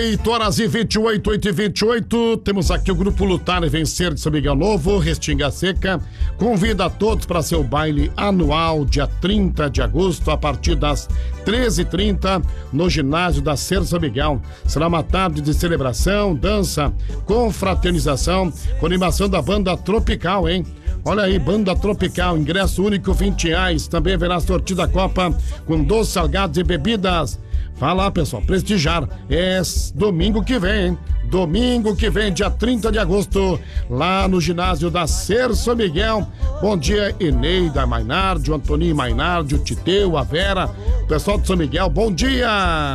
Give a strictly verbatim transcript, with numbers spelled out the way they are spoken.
oito horas e vinte e oito, oito e vinte e oito. Temos aqui o Grupo Lutar e Vencer de São Miguel Novo, Restinga Seca. Convida a todos para seu baile anual, dia trinta de agosto, a partir das treze e trinta, no ginásio da Ser São Miguel. Será uma tarde de celebração, dança, confraternização, com animação da banda Tropical, hein? Olha aí, banda Tropical, ingresso único vinte reais. Também haverá sorteio da Copa com doces, salgados e bebidas. Fala lá, pessoal, prestigiar. É domingo que vem, hein? Domingo que vem, dia trinta de agosto, lá no ginásio da Ser São Miguel. Bom dia, Eneida Mainardi, o Antoninho Mainardi, o Titeu, a Vera, o pessoal de São Miguel, bom dia!